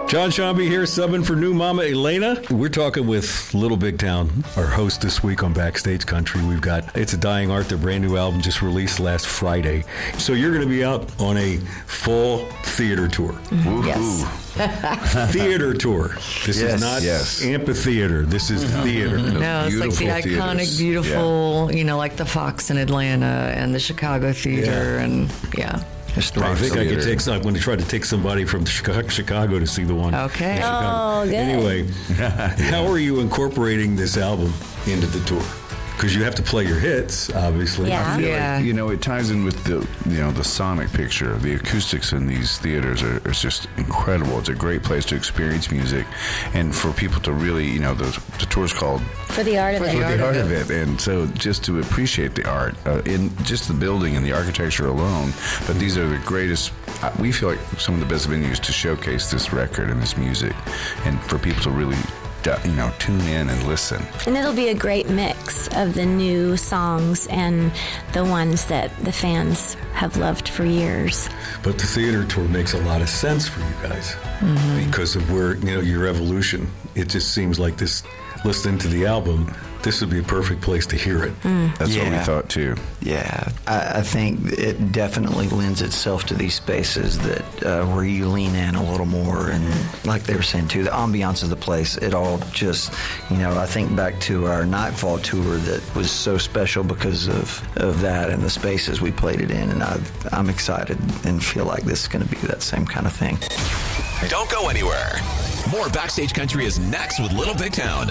John Shambi here, subbing for new Mama Elena. We're talking with Little Big Town, our host this week on Backstage Country. We've got It's a Dying Art, their brand new album just released last Friday. So you're going to be out on a full theater tour. Mm-hmm. Yes. Theater tour. This is not amphitheater. This is theater. No, it's like the iconic, beautiful, like the Fox in Atlanta and the Chicago Theater. And I think I could take. I'm going to try to take somebody from Chicago to see the one. Okay. Oh, good. Anyway, how are you incorporating this album into the tour? Because you have to play your hits, obviously. Yeah. I feel like, it ties in with the sonic picture. The acoustics in these theaters are just incredible. It's a great place to experience music, and for people to really, the tour's called For the Art of It. For the Art of It, and so just to appreciate the art in just the building and the architecture alone. But these are the greatest. We feel like some of the best venues to showcase this record and this music, and for people to really tune in and listen. And it'll be a great mix of the new songs and the ones that the fans have loved for years. But the theater tour makes a lot of sense for you guys because of where, your evolution. It just seems like this, listening to the album, this would be a perfect place to hear it. That's what we thought too. Yeah, I think it definitely lends itself to these spaces that where you lean in a little more, and like they were saying too, the ambiance of the place. It all just, I think back to our Nightfall tour that was so special because of that and the spaces we played it in, and I'm excited and feel like this is going to be that same kind of thing. Don't go anywhere. More Backstage Country is next with Little Big Town.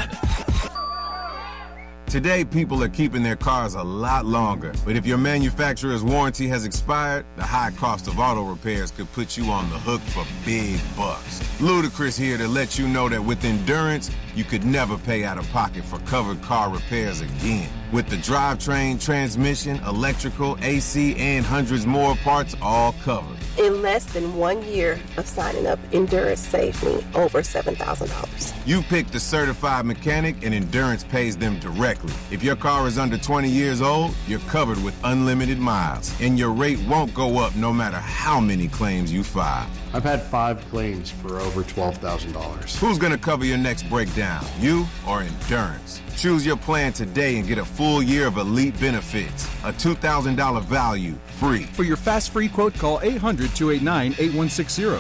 Today, people are keeping their cars a lot longer. But if your manufacturer's warranty has expired, the high cost of auto repairs could put you on the hook for big bucks. Ludacris here to let you know that with Endurance, you could never pay out of pocket for covered car repairs again. With the drivetrain, transmission, electrical, AC, and hundreds more parts all covered. In less than 1 year of signing up, Endurance saved me over $7,000. You pick the certified mechanic, and Endurance pays them directly. If your car is under 20 years old, you're covered with unlimited miles, and your rate won't go up no matter how many claims you file. I've had 5 claims for over $12,000. Who's going to cover your next breakdown, you or Endurance? Choose your plan today and get a full year of elite benefits. A $2,000 value, free. For your fast free quote, call 800-289-8160.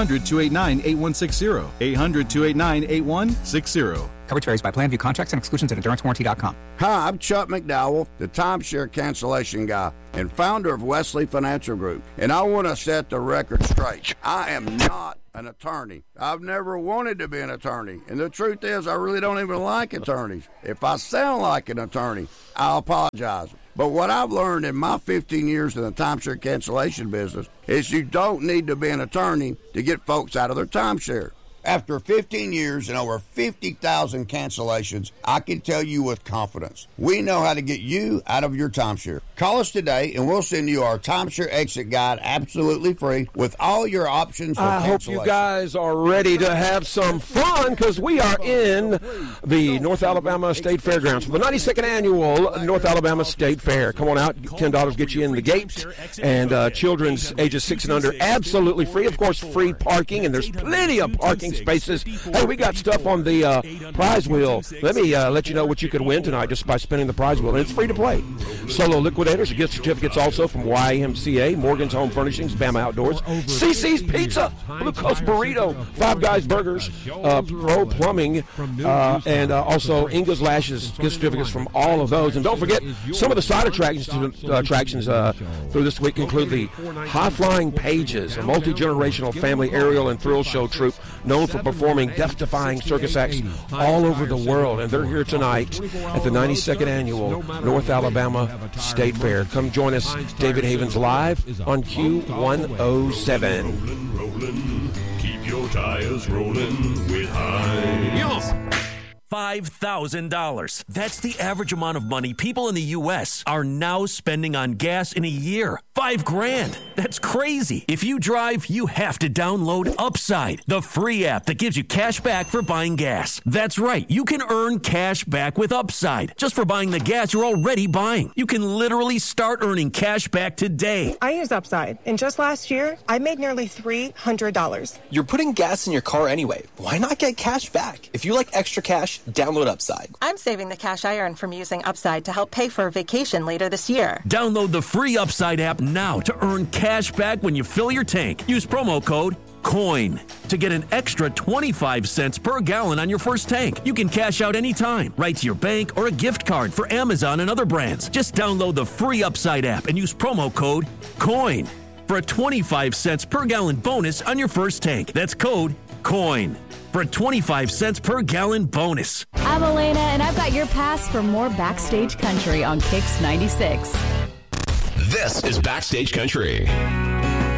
800-289-8160. 800-289-8160. Coverage varies by plan. View contracts and exclusions at EnduranceWarranty.com. Hi, I'm Chuck McDowell, the timeshare cancellation guy and founder of Wesley Financial Group. And I want to set the record straight. I am not an attorney. I've never wanted to be an attorney. And the truth is, I really don't even like attorneys. If I sound like an attorney, I'll apologize. But what I've learned in my 15 years in the timeshare cancellation business is you don't need to be an attorney to get folks out of their timeshare. After 15 years and over 50,000 cancellations, I can tell you with confidence, we know how to get you out of your timeshare. Call us today and we'll send you our timeshare exit guide absolutely free with all your options for cancellation. I hope you guys are ready to have some fun because we are in the North Alabama State Fairgrounds for the 92nd annual North Alabama State Fair. Come on out, $10 get you in the gate, and children's ages 6 and under absolutely free. Of course, free parking, and there's plenty of parking spaces. Hey, we got stuff on the prize wheel. Let me let you know what you could win tonight just by spinning the prize wheel, and it's free to play. Solo Liquidators, gift certificates also from YMCA, Morgan's Home Furnishings, Bama Outdoors, CC's Pizza, Blue Coast Burrito, Five Guys Burgers, Pro Plumbing, and also Inga's Lashes, gift certificates from all of those. And don't forget, some of the side attractions through this week include the High Flying Pages, a multi-generational family aerial and thrill show troupe known for performing death-defying circus acts all over the world. And they're here tonight at the 92nd Annual North Alabama State Fair. Come join us, David Havens, live on Q107. Rolling, keep your tires rolling with Heinz. $5,000. That's the average amount of money people in the U.S. are now spending on gas in a year. $5,000. That's crazy. If you drive, you have to download Upside, the free app that gives you cash back for buying gas. That's right. You can earn cash back with Upside just for buying the gas you're already buying. You can literally start earning cash back today. I use Upside, and just last year, I made nearly $300. You're putting gas in your car anyway. Why not get cash back? If you like extra cash, download Upside. I'm saving the cash I earn from using Upside to help pay for a vacation later this year. Download the free Upside app now to earn cash back when you fill your tank. Use promo code COIN to get an extra 25 cents per gallon on your first tank. You can cash out anytime, right to your bank or a gift card for Amazon and other brands. Just download the free Upside app and use promo code COIN for a 25 cents per gallon bonus on your first tank. That's code COIN for a 25 cents per gallon bonus. I'm Elena, and I've got your pass for more Backstage Country on Kix 96. This is Backstage Country.